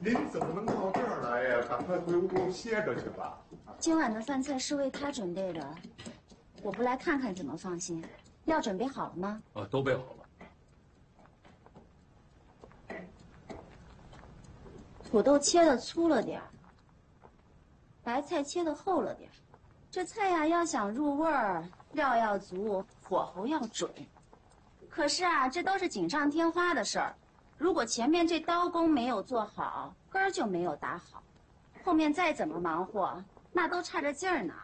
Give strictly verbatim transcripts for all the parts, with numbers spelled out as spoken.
您怎么能到这儿来呀？赶快回屋歇着去吧。 今晚的饭菜是为他准备的，我不来看看怎么放心？药准备好了吗？ 啊，都备好了。 土豆切的粗了点儿，白菜切的厚了点儿。这菜呀，要想入味儿，料要足，火候要准。可是啊，这都是锦上添花的事儿。如果前面这刀工没有做好，根儿就没有打好，后面再怎么忙活，那都差着劲儿呢。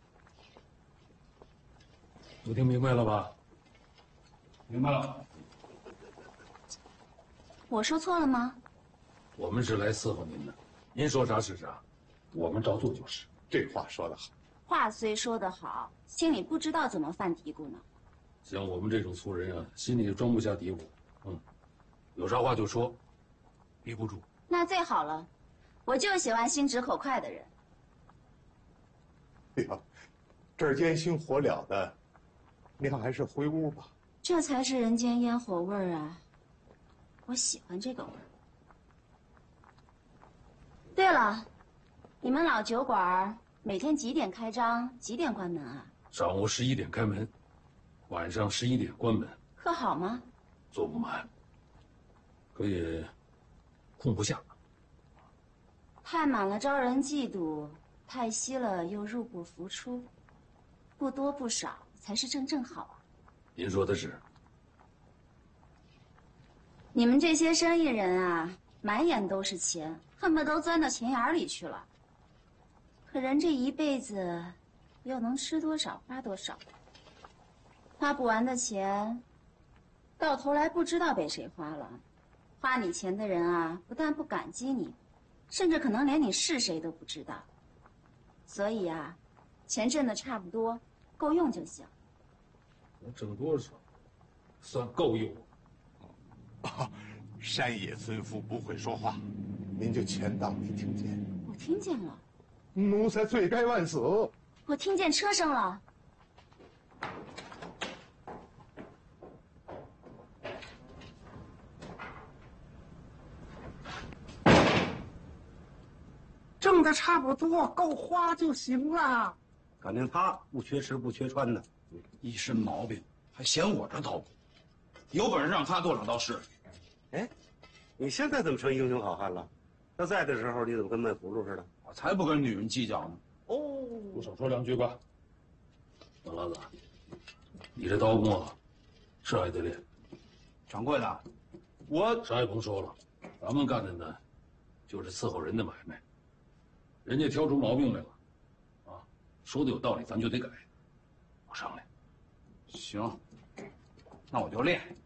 都听明白了吧？明白了。 我说错了吗？ 我们是来伺候您的，您说啥是啥，我们照做就是。 这话说得好。 话虽说得好，心里不知道怎么犯嘀咕呢。 像我们这种粗人啊，心里装不下嘀咕。嗯，有啥话就说，逼不住。 那最好了，我就喜欢心直口快的人。 哎呀，这儿间心火燎的，您还是回屋吧。 这才是人间烟火味儿啊！我喜欢这个味儿。对了，你们老酒馆每天几点开张，几点关门啊？ 上午十一点开门，晚上十一点关门。 客好吗？ 坐不满，可也空不下。 太满了招人嫉妒，太稀了又入不敷出，不多不少才是正正好啊。 您说的是。 你们这些生意人啊，满眼都是钱，恨不得都钻到钱眼里去了。可人这一辈子，又能吃多少花多少，花不完的钱，到头来不知道被谁花了。花你钱的人啊，不但不感激你，甚至可能连你是谁都不知道。所以啊，钱挣的差不多，够用就行。 我挣多少，算够用。 啊，山野村夫不会说话，您就全当没听见。 我听见了。 奴才罪该万死。 我听见车声了。 挣的差不多，够花就行了。 感情他不缺吃不缺穿的， 一身毛病，还嫌我这刀工，有本事让他多少刀试。 哎，你现在怎么成英雄好汉了？他在的时候你怎么跟闷葫芦似的？ 我才不跟女人计较呢。 哦， 多少说两句吧。老拉子，你这刀工啊，是还得练。 掌柜的，我啥也甭说了，咱们干的呢，就是伺候人的买卖。人家挑出毛病来了，啊，说的有道理，咱就得改。我商量。 行，那我就练。